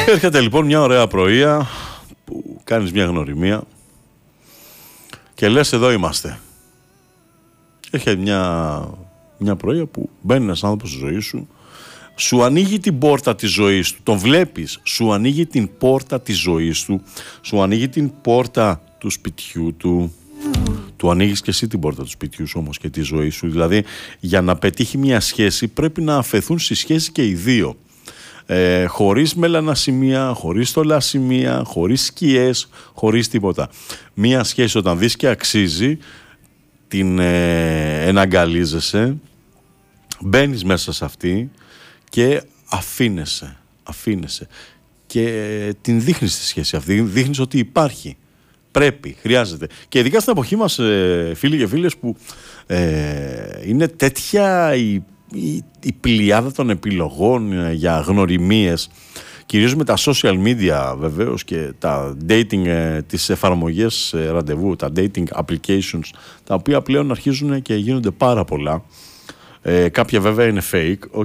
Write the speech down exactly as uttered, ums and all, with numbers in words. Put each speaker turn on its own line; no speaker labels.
Έρχεται λοιπόν μια ωραία πρωία που κάνεις μια γνωριμία και λες εδώ είμαστε. Έρχεται μια, μια πρωία που μπαίνει ένας άνθρωπος στη ζωή σου, σου ανοίγει την πόρτα της ζωής του, τον βλέπεις, σου ανοίγει την πόρτα της ζωής του, σου ανοίγει την πόρτα του σπιτιού του, του ανοίγεις και εσύ την πόρτα του σπιτιού σου όμως και τη ζωή σου. Δηλαδή για να πετύχει μια σχέση πρέπει να αφαιθούν στη σχέση και οι δύο. Ε, χωρίς μελανασημεία, χωρίς θολασημεία, χωρίς σκιές, χωρίς τίποτα. Μία σχέση όταν δεις και αξίζει, την ε, εναγκαλίζεσαι, μπαίνεις μέσα σε αυτή και αφήνεσαι, αφήνεσαι και ε, την δείχνεις τη σχέση αυτή, δείχνεις ότι υπάρχει, πρέπει, χρειάζεται. Και ειδικά στην εποχή μας, ε, φίλοι και φίλες, που ε, είναι τέτοια η Η, η πλειάδα των επιλογών για γνωριμίες, κυρίως με τα social media βεβαίως και τα dating, ε, τις εφαρμογές ε, ραντεβού, τα dating applications, τα οποία πλέον αρχίζουν και γίνονται πάρα πολλά. Ε, κάποια βέβαια είναι fake,